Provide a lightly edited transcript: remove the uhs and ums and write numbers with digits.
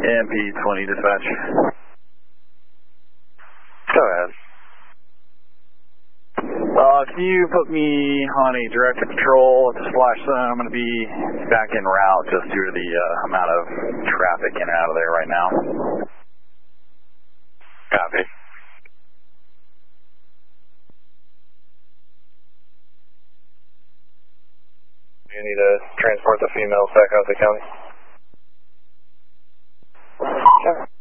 MP20 dispatch. Go ahead. Can you put me on a direct patrol at the splash zone? I'm going to be back en route just due to the amount of traffic in and out of there right now. Copy. You need to transport the females back out of the county? Sure.